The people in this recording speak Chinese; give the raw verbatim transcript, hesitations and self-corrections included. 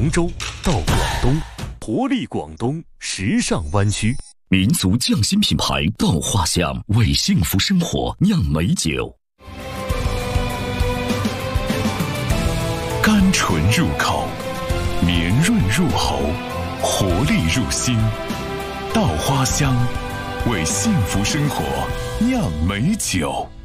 龙舟到广东，活力广东，时尚湾区， 民族匠心品牌稻花香为幸福生活酿美酒，甘醇入口，绵润入喉，活力入心。稻花香为幸福生活酿美酒。